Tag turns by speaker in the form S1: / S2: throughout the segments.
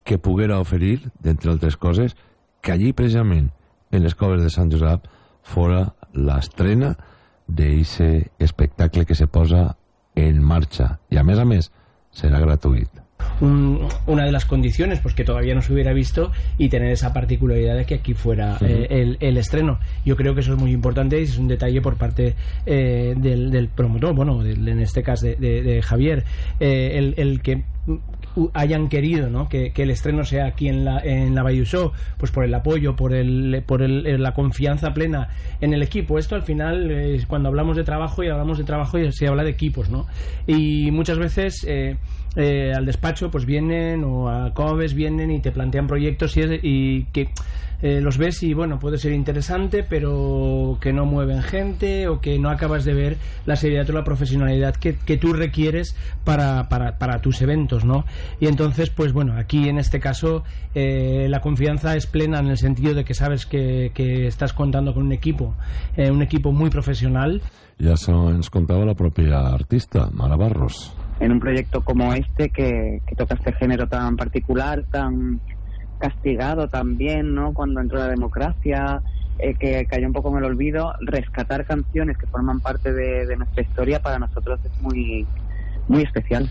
S1: que poguera oferir, d'entre altres coses, que allí precisament en les Coves de Sant Josep fora l'estrena d'aquest espectacle que se posa en marcha, y a més será gratuito.
S2: Una de las condiciones, pues que todavía no se hubiera visto, y tener esa particularidad de que aquí fuera el estreno. Yo creo que eso es muy importante y es un detalle por parte del promotor, bueno, en este caso de Javier, el que hayan querido, ¿no?, que el estreno sea aquí en la Valluzó, pues por el apoyo, por la confianza plena en el equipo. Esto al final, cuando hablamos de trabajo se habla de equipos, ¿no? Y muchas veces al despacho pues vienen, o a Coves vienen y te plantean proyectos y que los ves y bueno, puede ser interesante, pero que no mueven gente, o que no acabas de ver la seriedad o la profesionalidad que tú requieres para tus eventos, ¿no? Y entonces, pues bueno, aquí en este caso la confianza es plena, en el sentido de que sabes que estás contando con un equipo muy profesional.
S1: Ya nos contaba la propia artista, Mara Barros.
S3: En un proyecto como este que toca este género tan particular, tan castigado también, ¿no?, cuando entró la democracia, que cayó un poco en el olvido, rescatar canciones que forman parte de nuestra historia para nosotros es muy, muy especial.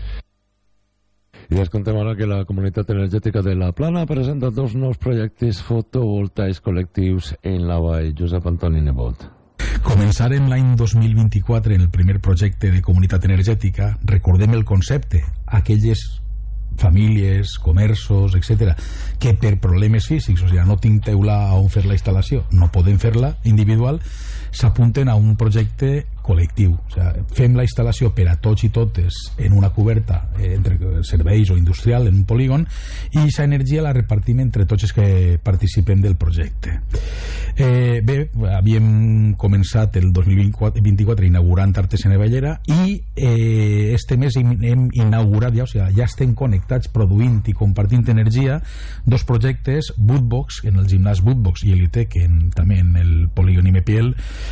S1: I les contem ara que la Comunitat Energètica de la Plana presenta 2 nous projectes fotovoltaics col·lectius en la vall. Josep Antoni Nebot.
S4: Començarem l'any 2024 en el primer projecte de Comunitat Energètica. Recordem el concepte, aquelles famílies, comerços, etc., que per problemes físics, o sigui, no tinc teula on fer la instal·lació, no poden fer-la individual, s'apunten a un projecte col·lectiu. O sigui, fem la instal·lació per a tots i totes en una coberta, entre serveis o industrial, en un polígon, i aquesta energia la repartim entre tots els que participem del projecte. Bé, havíem començat el 2024 inaugurant Artesania Ballera, i este mes hem inaugurat, o sigui, ja estem connectats produint i compartint energia, 2 projectes, Bootbox, en el gimnàs Bootbox, i Elitec, també en el polígon Imepiel,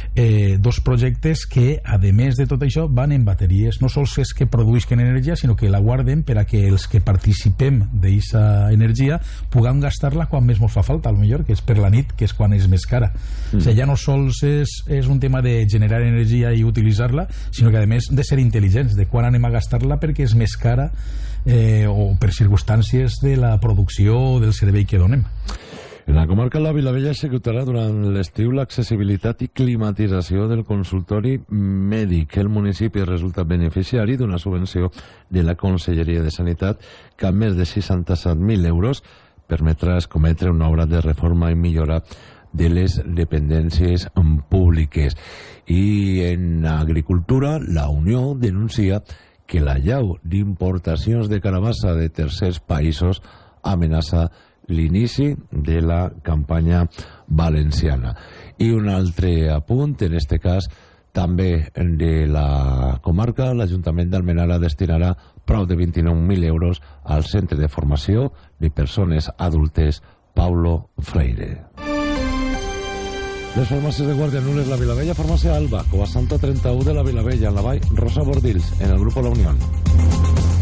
S4: 2 projectes que, a més de tot això, van en bateries. No sols és que produïsquen energia, sinó que la guarden per a que els que participem d'aquesta energia puguem gastar-la quan més ens fa falta, potser, que és per la nit, que és quan és més cara. O sigui, ja no sols és un tema de generar energia i utilitzar-la, sinó que a més de ser intel·ligents, de quan anem a gastar-la perquè és més cara, o per circumstàncies de la producció o del servei que donem.
S1: En la comarca de la Vilavella executarà durant l'estiu l'accessibilitat i climatització del consultori mèdic. El municipi resulta beneficiari d'una subvenció de la Conselleria de Sanitat que, amb més de 67.000 euros, permetrà escometre una obra de reforma i millora de les dependències públiques. I en agricultura, la Unió denuncia que la llau d'importacions de carabassa de tercers països amenaça l'inici de la campanya valenciana. I un altre apunt, en este cas també de la comarca, l'Ajuntament d'Almenara destinarà prop de 29.000 euros al Centre de Formació de Persones Adultes Paulo Freire. Les farmàcies de Guàrdia Nules, la Vilavella, Farmàcia Alba, Covasanta 31 de la Vilavella, en la vall Rosa Bordils, en el grup La Unión.